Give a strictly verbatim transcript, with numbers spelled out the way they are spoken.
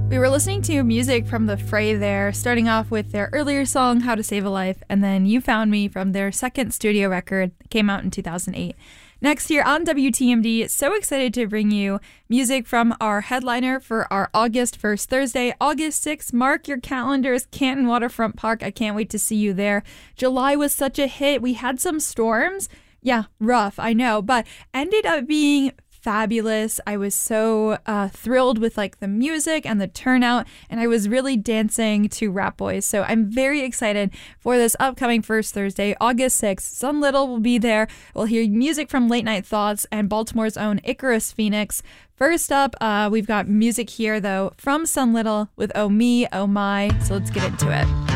We were listening to music from The Fray there, starting off with their earlier song, How to Save a Life, and then You Found Me from their second studio record that came out in two thousand eight. Next here on W T M D, so excited to bring you music from our headliner for our August first Thursday, August sixth. Mark your calendars, Canton Waterfront Park. I can't wait to see you there. July was such a hit. We had some storms. Yeah, rough, I know, but ended up being fabulous. I was so uh, thrilled with like the music and the turnout, and I was really dancing to Rap Boys. So I'm very excited for this upcoming first Thursday, August sixth. Sun Little will be there. We'll hear music from Late Night Thoughts and Baltimore's own Icarus Phoenix. First up, uh, we've got music here though from Sun Little with Oh Me, Oh My. So let's get into it.